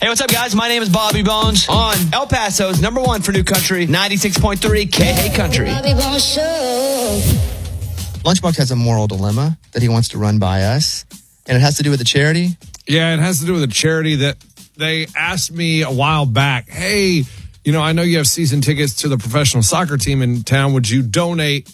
Hey, what's up, guys? My name is Bobby Bones on El Paso's #1 for New Country, 96.3 K Country. Bobby Bones Show. Lunchbox has a moral dilemma that he wants to run by us, and it has to do with the charity. Yeah, it has to do with a charity that they asked me a while back. Hey, I know you have season tickets to the professional soccer team in town. Would you donate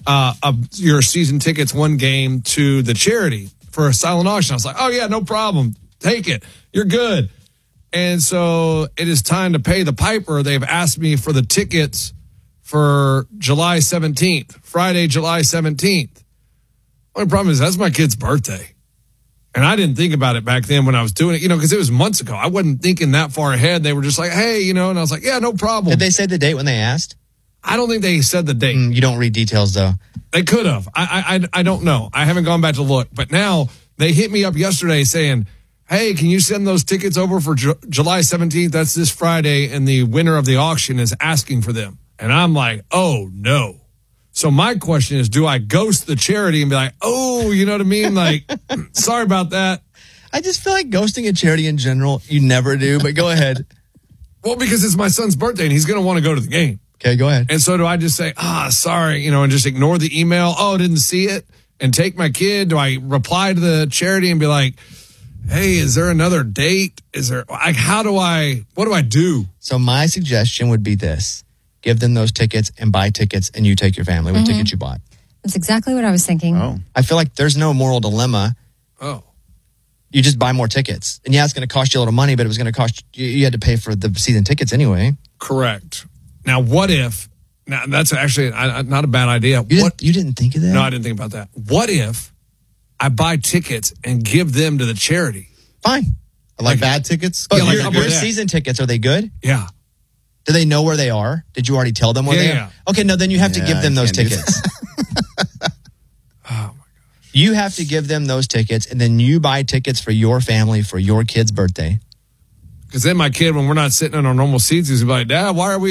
your season tickets one game to the charity for a silent auction? I was like, oh, yeah, no problem. Take it. You're good. And so it is time to pay the piper. They've asked me for the tickets for July 17th, Friday, July 17th. Only problem is that's my kid's birthday. And I didn't think about it back then when I was doing it, because it was months ago. I wasn't thinking that far ahead. They were just like, hey, and I was like, yeah, no problem. Did they say the date when they asked? I don't think they said the date. You don't read details, though. They could have. I don't know. I haven't gone back to look. But now they hit me up yesterday saying, hey, can you send those tickets over for July 17th? That's this Friday, and the winner of the auction is asking for them. And I'm like, oh, no. So my question is, do I ghost the charity and be like, oh, you know what I mean? Like, sorry about that. I just feel like ghosting a charity in general, you never do, but go ahead. Well, because it's my son's birthday, and he's going to want to go to the game. Okay, go ahead. And so do I just say, sorry, and just ignore the email? Oh, didn't see it, and take my kid? Do I reply to the charity and be like, hey, is there another date? What do I do? So my suggestion would be this. Give them those tickets and buy tickets, and you take your family with tickets you bought. That's exactly what I was thinking. Oh. I feel like there's no moral dilemma. Oh. You just buy more tickets. And yeah, it's going to cost you a little money, but it was going to cost you had to pay for the season tickets anyway. Correct. Now, what if, that's actually not a bad idea. You didn't think of that? No, I didn't think about that. What if I buy tickets and give them to the charity? Fine. Like bad tickets? But your season tickets, are they good? Yeah. Do they know where they are? Did you already tell them where they are? Yeah. Okay, no, then you have to give them those tickets. Oh, my gosh. You have to give them those tickets, and then you buy tickets for your family for your kid's birthday. Because then my kid, when we're not sitting in our normal seats, he's like, Dad, why are we